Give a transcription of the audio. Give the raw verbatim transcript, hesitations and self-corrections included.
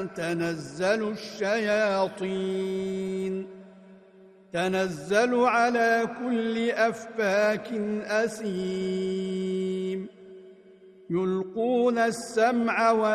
تنزل الشياطين تنزل على كل أفاك أثيم يلقون السمع